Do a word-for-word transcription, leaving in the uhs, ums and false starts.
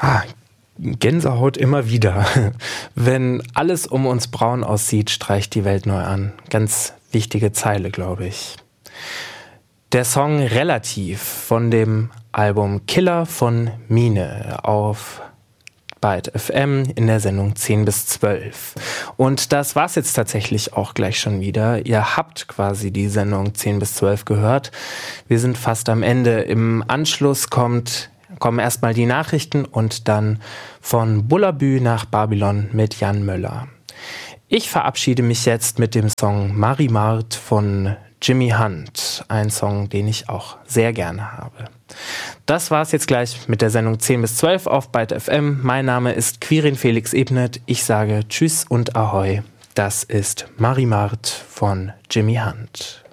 Ah, Gänsehaut immer wieder. Wenn alles um uns braun aussieht, streicht die Welt neu an. Ganz wichtige Zeile, glaube ich. Der Song Relativ von dem Album Killer von Mine auf Byte F M in der Sendung zehn bis zwölf. Und das war's jetzt tatsächlich auch gleich schon wieder. Ihr habt quasi die Sendung zehn bis zwölf gehört. Wir sind fast am Ende. Im Anschluss kommt, kommen erstmal die Nachrichten und dann von Bullabü nach Babylon mit Jan Möller. Ich verabschiede mich jetzt mit dem Song Marimart von Jimmy Hunt, ein Song, den ich auch sehr gerne habe. Das war's jetzt gleich mit der Sendung zehn bis zwölf auf Byte F M. Mein Name ist Quirin Felix Ebnet. Ich sage Tschüss und Ahoi. Das ist Marimart von Jimmy Hunt.